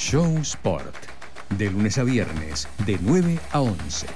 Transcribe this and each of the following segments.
Show Sport, de lunes a viernes, de 9 a 11.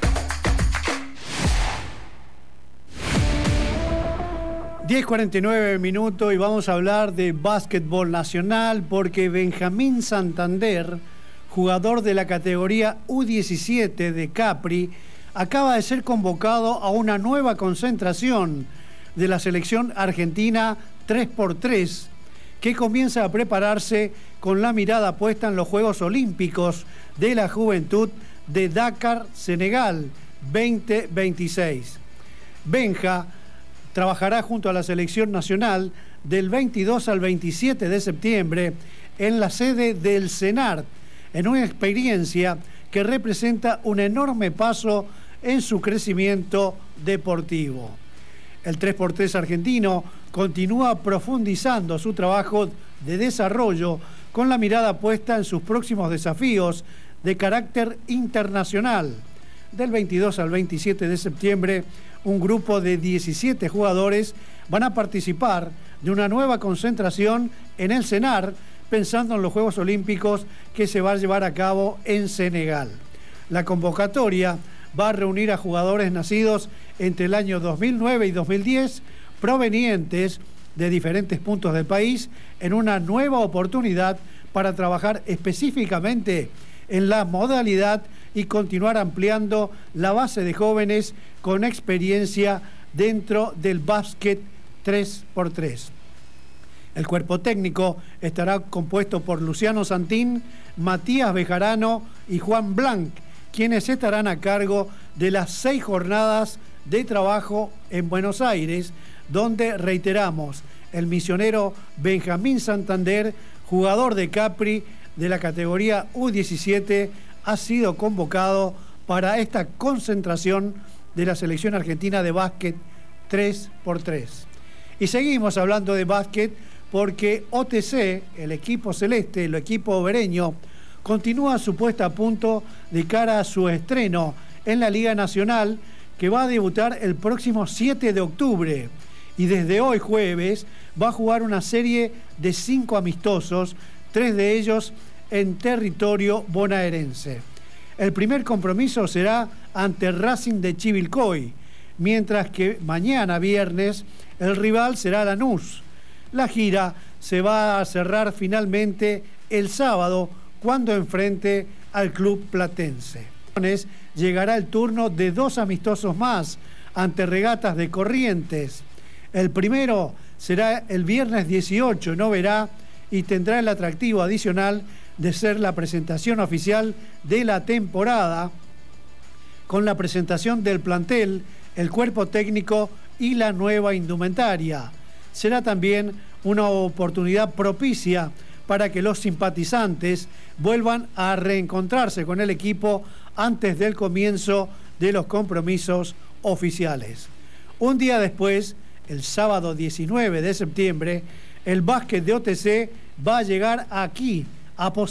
10:49 minutos y vamos a hablar de básquetbol nacional porque Benjamín Santander, jugador de la categoría U17 de Capri, acaba de ser convocado a una nueva concentración de la selección argentina 3x3 que comienza a prepararse con la mirada puesta en los Juegos Olímpicos de la Juventud de Dakar, Senegal 2026. Benja trabajará junto a la selección nacional del 22 al 27 de septiembre en la sede del CENART, en una experiencia que representa un enorme paso en su crecimiento deportivo. El 3x3 argentino continúa profundizando su trabajo de desarrollo con la mirada puesta en sus próximos desafíos de carácter internacional. Del 22 al 27 de septiembre, un grupo de 17 jugadores van a participar de una nueva concentración en el CENAR, pensando en los Juegos Olímpicos que se va a llevar a cabo en Senegal. La convocatoria va a reunir a jugadores nacidos entre el año 2009 y 2010, provenientes de diferentes puntos del país, en una nueva oportunidad para trabajar específicamente en la modalidad y continuar ampliando la base de jóvenes con experiencia dentro del básquet 3x3. El cuerpo técnico estará compuesto por Luciano Santín, Matías Bejarano y Juan Blanc, quienes estarán a cargo de las 6 jornadas de trabajo en Buenos Aires, donde, reiteramos, el misionero Benjamín Santander, jugador de Capri de la categoría U17, ha sido convocado para esta concentración de la selección argentina de básquet 3x3. Y seguimos hablando de básquet porque OTC, el equipo celeste, el equipo obereño, continúa su puesta a punto de cara a su estreno en la Liga Nacional, que va a debutar el próximo 7 de octubre. Y desde hoy jueves va a jugar una serie de 5 amistosos, 3 de ellos en territorio bonaerense. El primer compromiso será ante Racing de Chivilcoy, mientras que mañana viernes el rival será Lanús. La gira se va a cerrar finalmente el sábado cuando enfrente al club platense. Llegará el turno de 2 amistosos más ante Regatas de Corrientes. El primero será el viernes 18 en Oberá y tendrá el atractivo adicional de ser la presentación oficial de la temporada, con la presentación del plantel, el cuerpo técnico y la nueva indumentaria. Será también una oportunidad propicia para que los simpatizantes vuelvan a reencontrarse con el equipo antes del comienzo de los compromisos oficiales. Un día después, el sábado 19 de septiembre, el básquet de OTC va a llegar aquí a